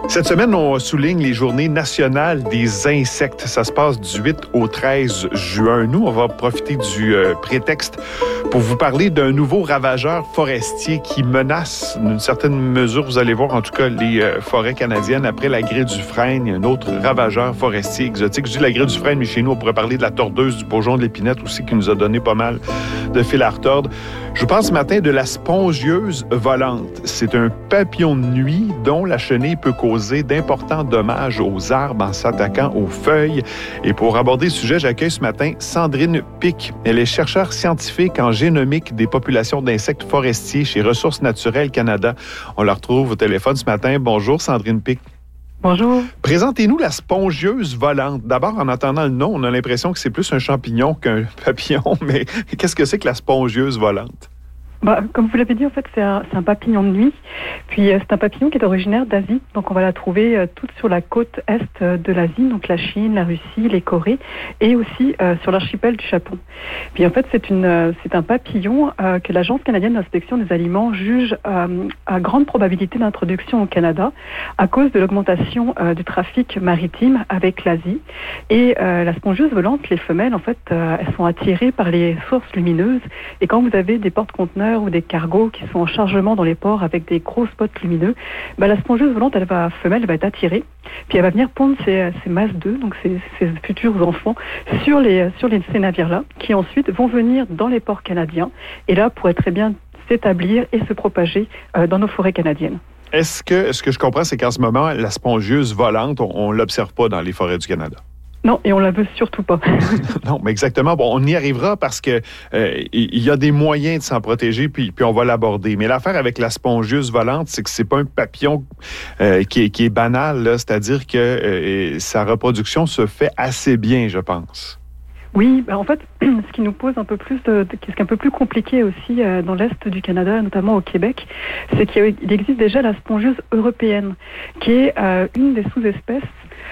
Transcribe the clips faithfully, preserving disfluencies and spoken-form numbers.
Cette semaine, on souligne les journées nationales des insectes. Ça se passe du huit au treize juin. Nous, on va profiter du euh, prétexte pour vous parler d'un nouveau ravageur forestier qui menace, d'une certaine mesure, vous allez voir en tout cas, les euh, forêts canadiennes. Après la grille du frêne, il y a un autre ravageur forestier exotique. Je dis la grille du frêne, mais chez nous, on pourrait parler de la tordeuse, du bourgeon de l'épinette aussi, qui nous a donné pas mal de fil à retordre. Je vous parle ce matin de la spongieuse volante. C'est un papillon de nuit dont la chenille peut causer d'importants dommages aux arbres en s'attaquant aux feuilles. Et pour aborder le sujet, j'accueille ce matin Sandrine Pic. Elle est chercheure scientifique en génomique des populations d'insectes forestiers chez Ressources naturelles Canada. On la retrouve au téléphone ce matin. Bonjour Sandrine Pic. Bonjour. Présentez-nous la spongieuse volante. D'abord, en entendant le nom, on a l'impression que c'est plus un champignon qu'un papillon, mais qu'est-ce que c'est que la spongieuse volante? Bah, comme vous l'avez dit, en fait, c'est un, c'est un papillon de nuit. Puis, euh, c'est un papillon qui est originaire d'Asie. Donc, on va la trouver euh, toute sur la côte est euh, de l'Asie, donc la Chine, la Russie, les Corées, et aussi euh, sur l'archipel du Japon. Puis, en fait, c'est, une, euh, c'est un papillon euh, que l'Agence canadienne d'inspection des aliments juge euh, à grande probabilité d'introduction au Canada à cause de l'augmentation euh, du trafic maritime avec l'Asie. Et euh, la spongieuse volante, les femelles, en fait, euh, elles sont attirées par les sources lumineuses. Et quand vous avez des porte-conteneurs ou des cargos qui sont en chargement dans les ports avec des gros spots lumineux, ben la spongieuse volante, elle va, femelle, elle va être attirée, puis elle va venir pondre ses, ses masses d'œufs, donc ses, ses futurs enfants, sur, les, sur les, ces navires-là, qui ensuite vont venir dans les ports canadiens, et là, pourraient très bien s'établir et se propager euh, dans nos forêts canadiennes. Est-ce que, ce que je comprends, c'est qu'en ce moment, la spongieuse volante, on ne l'observe pas dans les forêts du Canada? Non, et on la veut surtout pas. Non, mais exactement. Bon, on y arrivera parce que euh, il y a des moyens de s'en protéger, puis, puis on va l'aborder. Mais l'affaire avec la spongieuse volante, c'est que c'est pas un papillon euh, qui, est, qui est banal, là. C'est-à-dire que euh, sa reproduction se fait assez bien, je pense. Oui, ben en fait, ce qui nous pose un peu plus, de, de, ce qui est un peu plus compliqué aussi euh, dans l'est du Canada, notamment au Québec, c'est qu'il existe déjà la spongieuse européenne, qui est euh, une des sous-espèces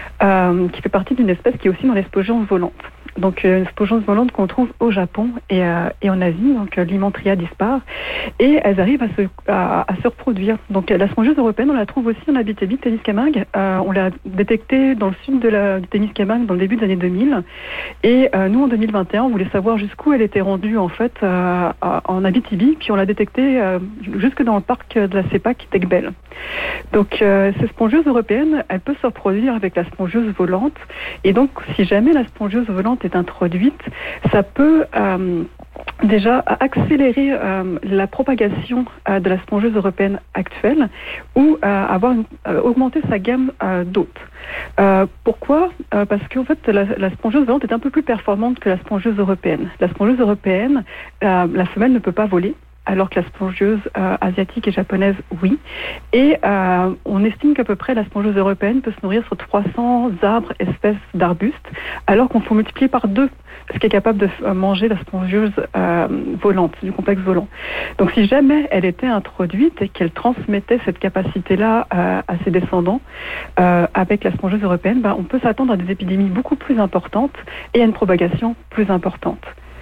euh, qui fait partie d'une espèce qui est aussi dans les spongioses volantes. Donc, euh, une spongiose volante qu'on trouve au Japon et, euh, et en Asie, donc euh, Limantria dispar, et elles arrivent à se, à, à se reproduire. Donc, la spongieuse européenne, on la trouve aussi en Abitibi-Témiscamingue. Euh, on l'a détectée dans le sud de la, du Témiscamingue dans le début des années deux mille. Et euh, nous, en deux mille vingt et un, on voulait savoir jusqu'où elle était rendue, en fait, euh, en Abitibi, puis on l'a détectée euh, jusque dans le parc de la CEPAC Tecbel. Donc, euh, cette spongieuse européenne, elle peut se reproduire avec la spongieuse volante. Et donc, si jamais la spongieuse volante est introduite, ça peut euh, déjà accélérer euh, la propagation euh, de la spongieuse européenne actuelle ou euh, avoir une, euh, augmenter sa gamme euh, d'hôtes. Euh, pourquoi? euh, Parce qu'en fait, la, la spongieuse volante est un peu plus performante que la spongieuse européenne. La spongieuse européenne, euh, la femelle ne peut pas voler, alors que la spongieuse euh, asiatique et japonaise, oui. Et euh, on estime qu'à peu près la spongieuse européenne peut se nourrir sur trois cents arbres, espèces d'arbustes, alors qu'on faut multiplier par deux ce qui est capable de manger la spongieuse euh, volante, du complexe volant. Donc si jamais elle était introduite et qu'elle transmettait cette capacité-là euh, à ses descendants, euh, avec la spongieuse européenne, ben, on peut s'attendre à des épidémies beaucoup plus importantes et à une propagation plus importante.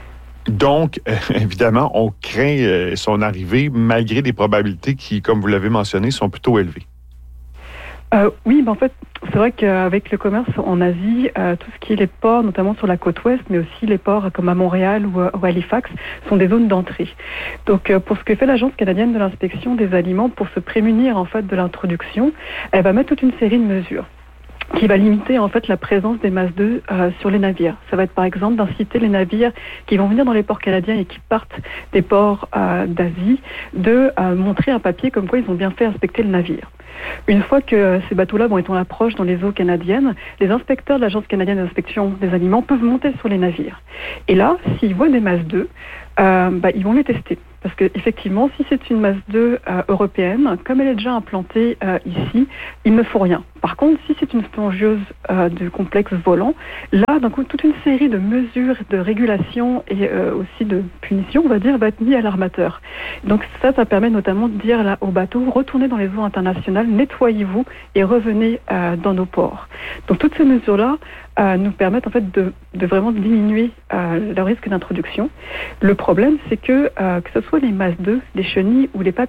Donc, euh, évidemment, on craint euh, son arrivée, malgré des probabilités qui, comme vous l'avez mentionné, sont plutôt élevées. Euh, oui, ben en fait, c'est vrai qu'avec le commerce en Asie, euh, tout ce qui est les ports, notamment sur la côte ouest, mais aussi les ports comme à Montréal ou, ou à Halifax, sont des zones d'entrée. Donc, euh, pour ce que fait l'Agence canadienne de l'inspection des aliments, pour se prémunir en fait de l'introduction, elle va mettre toute une série de mesures qui va limiter en fait la présence des masses d'œufs euh, sur les navires. Ça va être par exemple d'inciter les navires qui vont venir dans les ports canadiens et qui partent des ports euh, d'Asie de euh, montrer un papier comme quoi ils ont bien fait inspecter le navire. Une fois que ces bateaux-là vont être en approche dans les eaux canadiennes, les inspecteurs de l'Agence canadienne d'inspection des aliments peuvent monter sur les navires. Et là, s'ils voient des masses d'œufs, euh, bah, ils vont les tester. Parce que effectivement, si c'est une masse d'œufs euh, européenne, comme elle est déjà implantée euh, ici, il ne faut rien. Par contre, si c'est une spongieuse euh, du complexe volant, là, d'un coup, toute une série de mesures de régulation et euh, aussi de punition, on va dire, va être mise à l'armateur. Donc ça, ça permet notamment de dire là, aux bateaux, retournez dans les eaux internationales, nettoyez-vous et revenez euh, dans nos ports. Donc toutes ces mesures-là euh, nous permettent en fait de, de vraiment diminuer euh, le risque d'introduction. Le problème, c'est que euh, que ce soit les masses d'œufs, les chenilles ou les papillons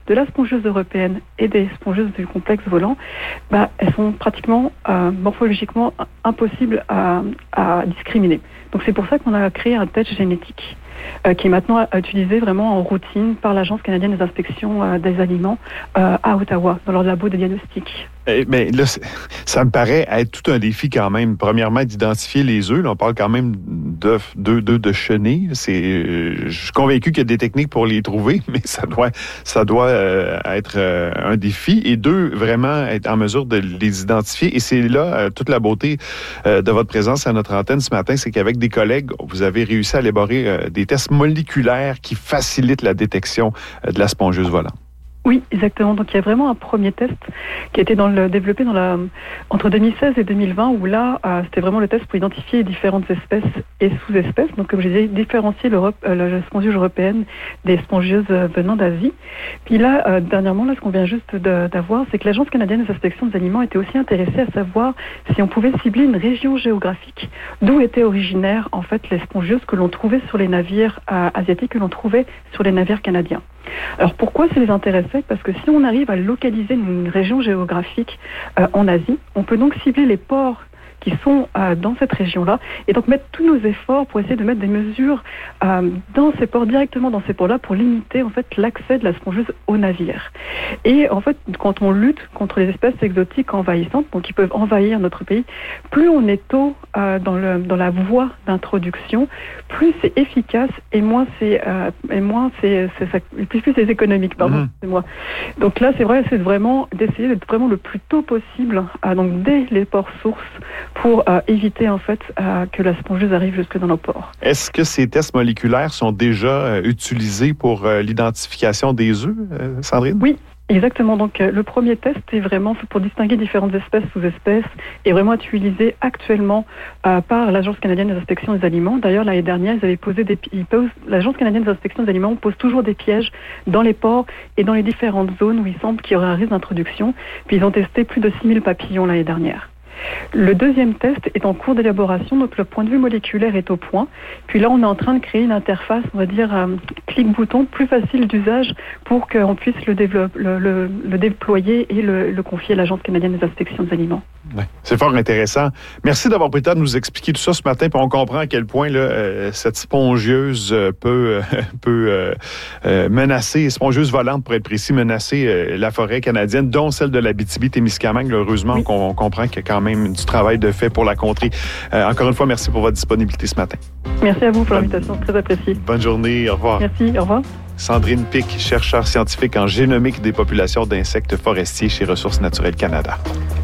de la spongieuse européenne et des spongeuses du complexe volant, bah, elles sont pratiquement euh, morphologiquement impossibles à, à discriminer. Donc c'est pour ça qu'on a créé un test génétique euh, qui est maintenant utilisé vraiment en routine par l'Agence canadienne des inspections euh, des aliments euh, à Ottawa, dans leur labo de diagnostic. Eh, mais là, ça me paraît être tout un défi quand même. Premièrement, d'identifier les œufs. Là, on parle quand même d'œufs, d'œufs, d'œufs de chenilles. C'est, euh, je suis convaincu qu'il y a des techniques pour les trouver, mais ça doit, ça doit euh, être euh, un défi. Et deux, vraiment être en mesure de les identifier. Et c'est là euh, toute la beauté euh, de votre présence à notre antenne ce matin, c'est qu'avec des collègues, vous avez réussi à élaborer euh, des tests moléculaires qui facilitent la détection euh, de la spongieuse volante. Oui, exactement. Donc il y a vraiment un premier test qui a été dans le, développé dans la, entre deux mille seize et deux mille vingt, où là, euh, c'était vraiment le test pour identifier différentes espèces et sous-espèces. Donc comme je disais, différencier l'Europe, euh, la spongieuse européenne des spongieuses euh, venant d'Asie. Puis là, euh, dernièrement, là, ce qu'on vient juste de, d'avoir, c'est que l'Agence canadienne des inspections des aliments était aussi intéressée à savoir si on pouvait cibler une région géographique d'où étaient originaires en fait les spongieuses que l'on trouvait sur les navires euh, asiatiques, que l'on trouvait sur les navires canadiens. Alors pourquoi ça les intéressait ? Parce que si on arrive à localiser une région géographique euh, en Asie, on peut donc cibler les ports qui sont euh, dans cette région-là et donc mettre tous nos efforts pour essayer de mettre des mesures euh, dans ces ports, directement dans ces ports-là, pour limiter en fait l'accès de la spongieuse aux navires. Et en fait, quand on lutte contre les espèces exotiques envahissantes, donc qui peuvent envahir notre pays, plus on est tôt euh, dans, le, dans la voie d'introduction, plus c'est efficace et moins c'est euh, et moins c'est, c'est, c'est plus plus c'est économique. Pardon, mmh. c'est moi. Donc là, c'est vrai, c'est vraiment d'essayer d'être vraiment le plus tôt possible, euh, donc dès les ports sources, pour euh, éviter en fait euh, que la spongieuse arrive jusque dans nos ports. Est-ce que ces tests moléculaires sont déjà euh, utilisés pour euh, l'identification des œufs, euh, Sandrine? Oui. Exactement. Donc, euh, le premier test est vraiment fait pour distinguer différentes espèces, sous-espèces, et vraiment utilisé actuellement euh, par l'Agence canadienne des inspections des aliments. D'ailleurs, l'année dernière, ils avaient posé des, ils posent, l'Agence canadienne des inspections des aliments pose toujours des pièges dans les ports et dans les différentes zones où il semble qu'il y aurait un risque d'introduction. Puis, ils ont testé plus de six mille papillons l'année dernière. Le deuxième test est en cours d'élaboration, donc le point de vue moléculaire est au point. Puis là, on est en train de créer une interface, on va dire, euh, clic-bouton, plus facile d'usage pour qu'on puisse le, développe, le, le, le déployer et le, le confier à l'Agence canadienne des inspections des aliments. Ouais, c'est fort intéressant. Merci d'avoir pris le temps de nous expliquer tout ça ce matin, puis on comprend à quel point là, euh, cette spongieuse euh, peut, euh, peut euh, euh, menacer, spongieuse volante pour être précis, menacer euh, la forêt canadienne, dont celle de l'Abitibi-Témiscamingue. Heureusement oui. qu'on on comprend qu'il y a quand même du travail de fait pour la contrer. Euh, encore une fois, merci pour votre disponibilité ce matin. Merci à vous pour l'invitation, très apprécié. Bonne journée, au revoir. Merci, au revoir. Sandrine Pic, chercheure scientifique en génomique des populations d'insectes forestiers chez Ressources naturelles Canada.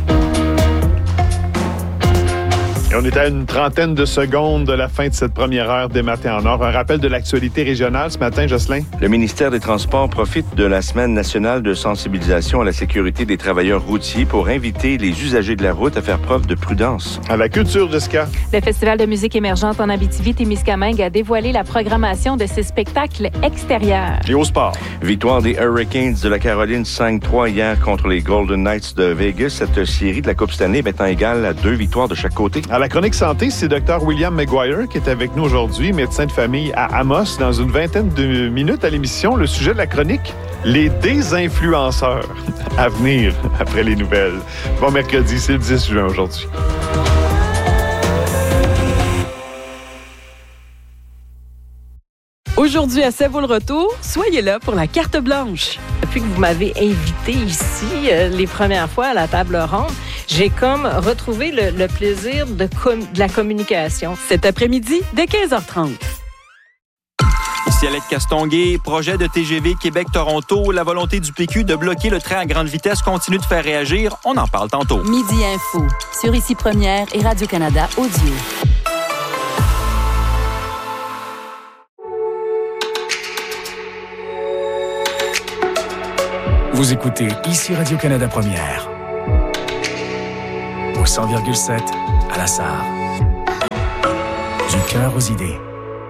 Et on est à une trentaine de secondes de la fin de cette première heure des Matins en Or. Un rappel de l'actualité régionale ce matin, Jocelyn. Le ministère des Transports profite de la Semaine nationale de sensibilisation à la sécurité des travailleurs routiers pour inviter les usagers de la route à faire preuve de prudence. À la culture, Jessica. Le Festival de musique émergente en Abitibi-Témiscamingue a dévoilé la programmation de ses spectacles extérieurs. Et au sport. Victoire des Hurricanes de la Caroline cinq trois hier contre les Golden Knights de Vegas. Cette série de la Coupe Stanley étant égale à deux victoires de chaque côté. À la chronique santé, c'est Dr William Maguire qui est avec nous aujourd'hui, médecin de famille à Amos, dans une vingtaine de minutes à l'émission. Le sujet de la chronique, les désinfluenceurs. À venir après les nouvelles. Bon mercredi, c'est le dix juin aujourd'hui. Aujourd'hui, à C'est vaut le retour, soyez là pour la carte blanche. Depuis que vous m'avez invité ici euh, les premières fois à la table ronde, j'ai comme retrouvé le, le plaisir de, com- de la communication. Cet après-midi, dès quinze heures trente. Ici Alec Castonguay, projet de T G V Québec-Toronto. La volonté du P Q de bloquer le train à grande vitesse continue de faire réagir. On en parle tantôt. Midi Info, sur Ici Première et Radio-Canada Audio. Vous écoutez Ici Radio-Canada Première. Au cent virgule sept, à la Sarre. Du cœur aux idées.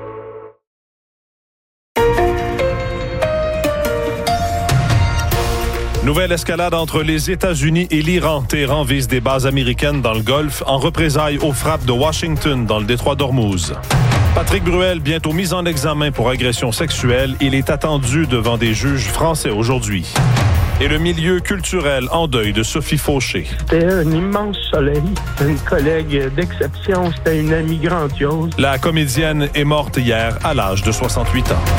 Nouvelle escalade entre les États-Unis et l'Iran. Téhéran vise des bases américaines dans le Golfe en représailles aux frappes de Washington dans le détroit d'Ormuz. Patrick Bruel, bientôt mis en examen pour agression sexuelle. Il est attendu devant des juges français aujourd'hui. Et le milieu culturel en deuil de Sophie Fauché. C'était un immense soleil. C'était une collègue d'exception. C'était une amie grandiose. La comédienne est morte hier à l'âge de soixante-huit ans.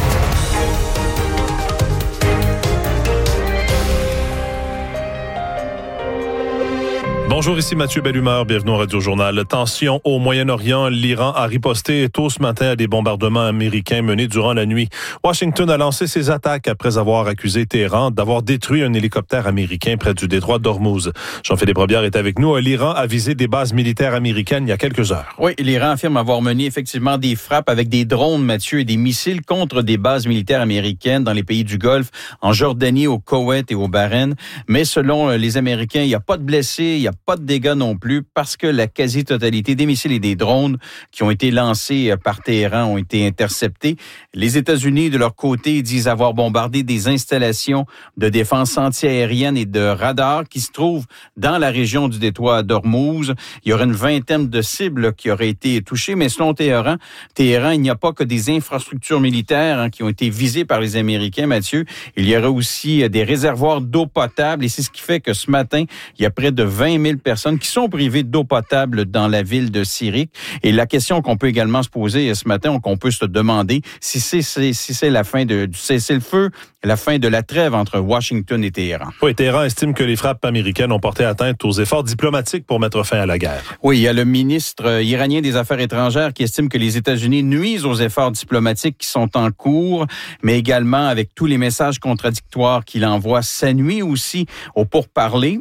Bonjour, ici Mathieu Bellumeur, bienvenue au Radio Journal. Tension au Moyen-Orient, l'Iran a riposté tôt ce matin à des bombardements américains menés durant la nuit. Washington a lancé ses attaques après avoir accusé Téhéran d'avoir détruit un hélicoptère américain près du détroit d'Ormuz. Jean-Philippe Robillard est avec nous. L'Iran a visé des bases militaires américaines il y a quelques heures. Oui, l'Iran affirme avoir mené effectivement des frappes avec des drones, Mathieu, et des missiles contre des bases militaires américaines dans les pays du Golfe, en Jordanie, au Koweït et au Bahreïn. Mais selon les Américains, il n'y a pas de blessés, il n'y a pas de dégâts non plus parce que la quasi-totalité des missiles et des drones qui ont été lancés par Téhéran ont été interceptés. Les États-Unis, de leur côté, disent avoir bombardé des installations de défense antiaérienne et de radars qui se trouvent dans la région du détroit d'Ormuz. Il y aurait une vingtaine de cibles qui auraient été touchées, mais selon Téhéran, Téhéran, il n'y a pas que des infrastructures militaires hein, qui ont été visées par les Américains, Mathieu. Il y aurait aussi des réservoirs d'eau potable et c'est ce qui fait que ce matin, il y a près de vingt mille personnes qui sont privées d'eau potable dans la ville de Sirik. Et la question qu'on peut également se poser ce matin, qu'on peut se demander, si c'est, si c'est la fin de, du cessez-le-feu, la fin de la trêve entre Washington et Téhéran. Oui, Téhéran estime que les frappes américaines ont porté atteinte aux efforts diplomatiques pour mettre fin à la guerre. Oui, il y a le ministre iranien des Affaires étrangères qui estime que les États-Unis nuisent aux efforts diplomatiques qui sont en cours, mais également avec tous les messages contradictoires qu'il envoie, ça nuit aussi aux pourparlers.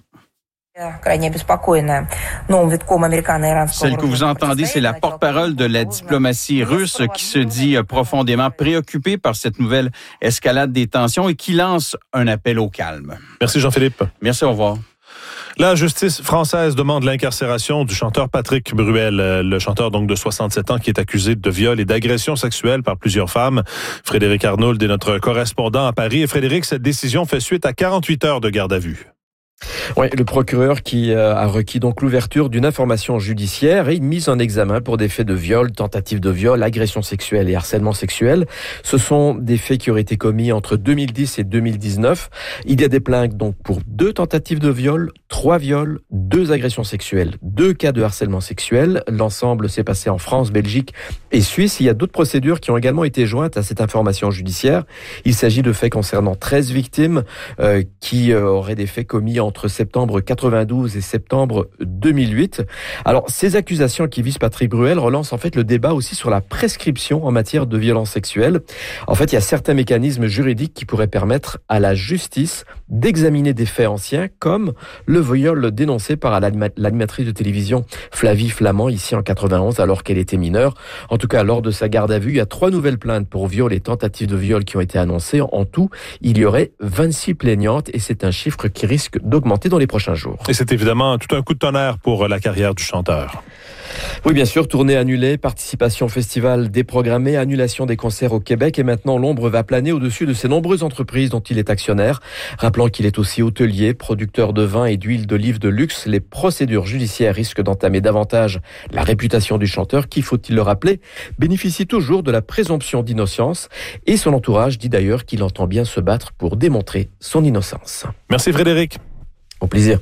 Celle que vous entendez, c'est la porte-parole de la diplomatie russe qui se dit profondément préoccupée par cette nouvelle escalade des tensions et qui lance un appel au calme. Merci Jean-Philippe. Merci, au revoir. La justice française demande l'incarcération du chanteur Patrick Bruel, le chanteur donc de soixante-sept ans qui est accusé de viol et d'agression sexuelle par plusieurs femmes. Frédéric Arnould est notre correspondant à Paris. Et Frédéric, cette décision fait suite à quarante-huit heures de garde à vue. Oui, le procureur qui a requis donc l'ouverture d'une information judiciaire et une mise en examen pour des faits de viol, tentative de viol, agression sexuelle et harcèlement sexuel. Ce sont des faits qui auraient été commis entre deux mille dix et deux mille dix-neuf. Il y a des plaintes donc pour deux tentatives de viol, trois viols, deux agressions sexuelles, deux cas de harcèlement sexuel. L'ensemble s'est passé en France, Belgique et Suisse. Il y a d'autres procédures qui ont également été jointes à cette information judiciaire. Il s'agit de faits concernant treize victimes euh, qui euh, auraient des faits commis en entre septembre quatre-vingt-douze et septembre deux mille huit. Alors, ces accusations qui visent Patrick Bruel relancent en fait le débat aussi sur la prescription en matière de violence sexuelle. En fait, il y a certains mécanismes juridiques qui pourraient permettre à la justice d'examiner des faits anciens comme le viol dénoncé par l'animatrice de télévision Flavie Flament ici en quatre-vingt-onze alors qu'elle était mineure. En tout cas, lors de sa garde à vue, il y a trois nouvelles plaintes pour viol et tentatives de viol qui ont été annoncées. En tout, il y aurait vingt-six plaignantes et c'est un chiffre qui risque d'augmenter dans les prochains jours. Et c'est évidemment tout un coup de tonnerre pour la carrière du chanteur. Oui, bien sûr, tournée annulée, participation au festival déprogrammée, annulation des concerts au Québec et maintenant l'ombre va planer au-dessus de ces nombreuses entreprises dont il est actionnaire. Rappelant qu'il est aussi hôtelier, producteur de vin et d'huile d'olive de luxe, les procédures judiciaires risquent d'entamer davantage la réputation du chanteur qui, faut-il le rappeler, bénéficie toujours de la présomption d'innocence et son entourage dit d'ailleurs qu'il entend bien se battre pour démontrer son innocence. Merci Frédéric. Au plaisir.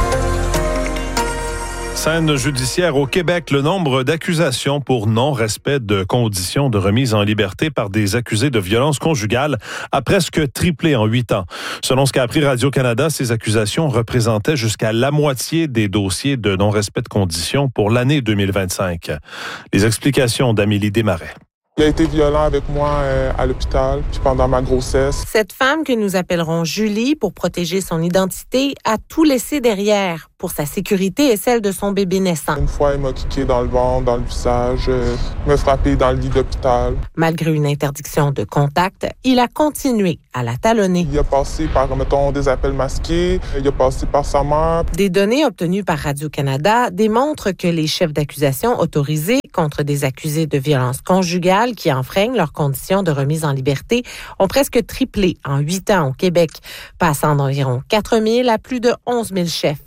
Scène judiciaire au Québec, le nombre d'accusations pour non-respect de conditions de remise en liberté par des accusés de violence conjugale a presque triplé en huit ans. Selon ce qu'a appris Radio-Canada, ces accusations représentaient jusqu'à la moitié des dossiers de non-respect de conditions pour l'année deux mille vingt-cinq. Les explications d'Amélie Desmarais. Il a été violent avec moi euh, à l'hôpital, puis pendant ma grossesse. Cette femme que nous appellerons Julie, pour protéger son identité, a tout laissé derrière pour sa sécurité et celle de son bébé naissant. Une fois, il m'a kické dans le ventre, dans le visage, euh, me frappé dans le lit d'hôpital. Malgré une interdiction de contact, il a continué à la talonner. Il a passé par, mettons, des appels masqués, il a passé par sa mère. Des données obtenues par Radio-Canada démontrent que les chefs d'accusation autorisés contre des accusés de violences conjugales qui enfreignent leurs conditions de remise en liberté ont presque triplé en huit ans au Québec, passant d'environ quatre mille à plus de onze mille chefs. Le porte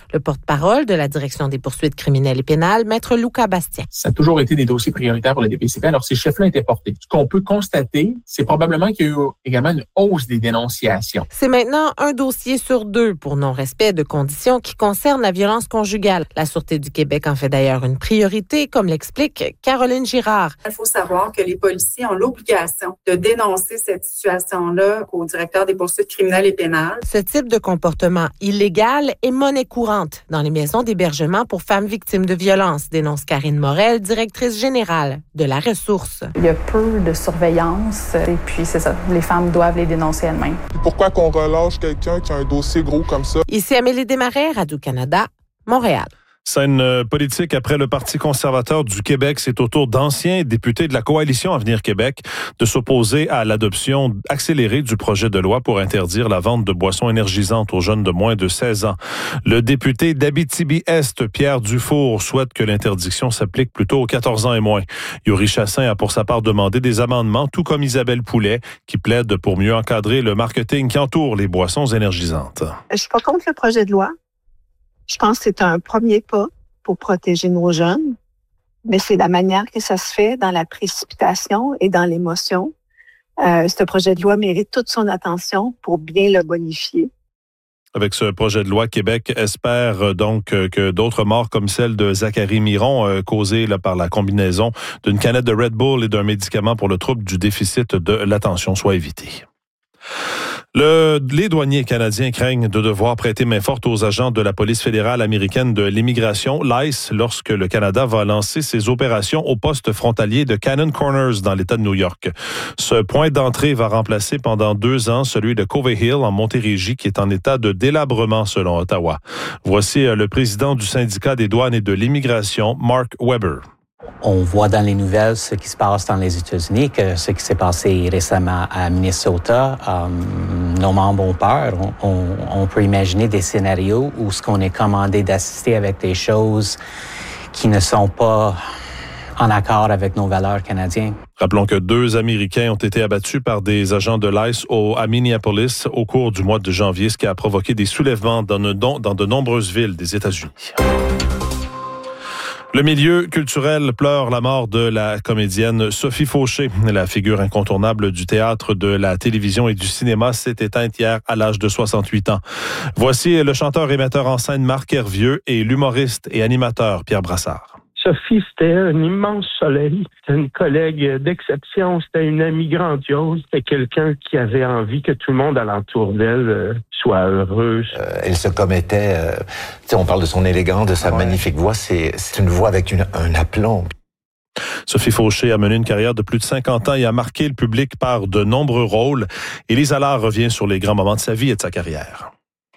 porte-parole de la Direction des poursuites criminelles et pénales, Maître Luca Bastien. Ça a toujours été des dossiers prioritaires pour le D P C P. Alors, ces chiffres-là étaient portés. Ce qu'on peut constater, c'est probablement qu'il y a eu également une hausse des dénonciations. C'est maintenant un dossier sur deux pour non-respect de conditions qui concernent la violence conjugale. La Sûreté du Québec en fait d'ailleurs une priorité, comme l'explique Caroline Girard. Il faut savoir que les policiers ont l'obligation de dénoncer cette situation-là au directeur des poursuites criminelles et pénales. Ce type de comportement illégal est monnaie courante dans les maisons d'hébergement pour femmes victimes de violences, dénonce Karine Morel, directrice générale de la ressource. Il y a peu de surveillance et puis c'est ça, les femmes doivent les dénoncer elles-mêmes. Pourquoi qu'on relâche quelqu'un qui a un dossier gros comme ça? Ici Amélie Desmarais, Radio-Canada, Montréal. Scène politique après le Parti conservateur du Québec, c'est au tour d'anciens députés de la coalition Avenir Québec de s'opposer à l'adoption accélérée du projet de loi pour interdire la vente de boissons énergisantes aux jeunes de moins de seize ans. Le député d'Abitibi-Est, Pierre Dufour, souhaite que l'interdiction s'applique plutôt aux quatorze ans et moins. Yuri Chassin a pour sa part demandé des amendements, tout comme Isabelle Poulet, qui plaide pour mieux encadrer le marketing qui entoure les boissons énergisantes. Je suis pas contre le projet de loi. Je pense que c'est un premier pas pour protéger nos jeunes, mais c'est la manière que ça se fait dans la précipitation et dans l'émotion. Euh, ce projet de loi mérite toute son attention pour bien le bonifier. Avec ce projet de loi, Québec espère donc que d'autres morts comme celle de Zachary Miron, euh, causée là, par la combinaison d'une canette de Red Bull et d'un médicament pour le trouble du déficit de l'attention, soient évitées. Le, les douaniers canadiens craignent de devoir prêter main forte aux agents de la police fédérale américaine de l'immigration, l'I C E, lorsque le Canada va lancer ses opérations au poste frontalier de Cannon Corners dans l'État de New York. Ce point d'entrée va remplacer pendant deux ans celui de Covey Hill en Montérégie, qui est en état de délabrement selon Ottawa. Voici le président du syndicat des douanes et de l'immigration, Mark Weber. On voit dans les nouvelles ce qui se passe dans les États-Unis, que ce qui s'est passé récemment à Minnesota. Euh, nos membres ont peur. On, on, on peut imaginer des scénarios où ce qu'on est commandé d'assister avec des choses qui ne sont pas en accord avec nos valeurs canadiennes. Rappelons que deux Américains ont été abattus par des agents de l'I C E au, à Minneapolis au cours du mois de janvier, ce qui a provoqué des soulèvements dans, dans de nombreuses villes des États-Unis. Le milieu culturel pleure la mort de la comédienne Sophie Fauché. La figure incontournable du théâtre, de la télévision et du cinéma s'est éteinte hier à l'âge de soixante-huit ans. Voici le chanteur et metteur en scène Marc Hervieux et l'humoriste et animateur Pierre Brassard. Sophie, c'était un immense soleil. C'était une collègue d'exception. C'était une amie grandiose. C'était quelqu'un qui avait envie que tout le monde alentour d'elle euh, soit heureux. Euh, elle se commettait... Euh, on parle de son élégance, de sa ouais. magnifique voix. C'est, c'est une voix avec une, un aplomb. Sophie Fauché a mené une carrière de plus de cinquante ans et a marqué le public par de nombreux rôles. Élise Allard revient sur les grands moments de sa vie et de sa carrière.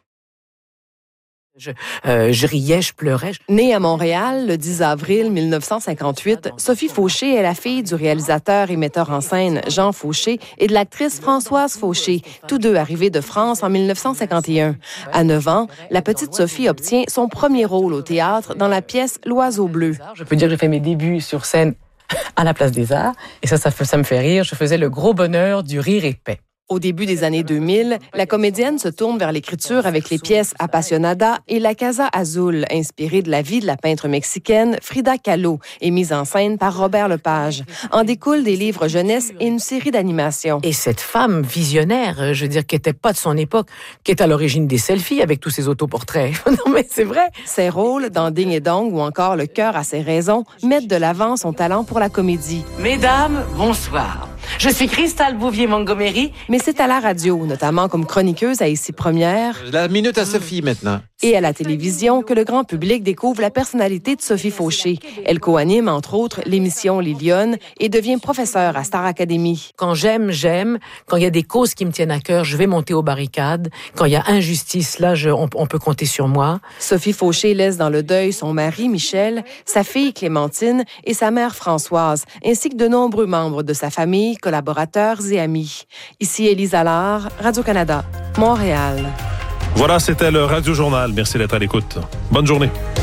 Je, euh, je riais, je pleurais. Née à Montréal le dix avril mille neuf cent cinquante-huit, Sophie Fauché est la fille du réalisateur et metteur en scène Jean Fauché et de l'actrice Françoise Fauché, tous deux arrivés de France en mille neuf cent cinquante et un. À neuf ans, la petite Sophie obtient son premier rôle au théâtre dans la pièce L'Oiseau bleu. Je peux dire que j'ai fait mes débuts sur scène à la Place des Arts et ça, ça, ça me fait rire. Je faisais le gros bonheur du rire épais. Au début des années deux mille, la comédienne se tourne vers l'écriture avec les pièces Apasionada et La Casa Azul, inspirée de la vie de la peintre mexicaine Frida Kahlo et mise en scène par Robert Lepage. En découlent des livres jeunesse et une série d'animations. Et cette femme visionnaire, je veux dire, qui n'était pas de son époque, qui est à l'origine des selfies avec tous ces autoportraits. Non, mais c'est vrai. Ses rôles dans Ding et Dong ou encore Le cœur a ses raisons mettent de l'avant son talent pour la comédie. Mesdames, bonsoir. Je suis Cristal Bouvier-Montgomery. Mais c'est à la radio, notamment comme chroniqueuse à Ici Première. La minute à Sophie maintenant. Et à la télévision que le grand public découvre la personnalité de Sophie Fauché. Elle co-anime, entre autres, l'émission Les Lyonnes et devient professeure à Star Academy. Quand j'aime, j'aime. Quand il y a des causes qui me tiennent à cœur, je vais monter aux barricades. Quand il y a injustice, là, je, on, on peut compter sur moi. Sophie Fauché laisse dans le deuil son mari, Michel, sa fille, Clémentine, et sa mère, Françoise, ainsi que de nombreux membres de sa famille, collaborateurs et amis. Ici Élise Allard, Radio-Canada, Montréal. Voilà, c'était le Radio Journal. Merci d'être à l'écoute. Bonne journée.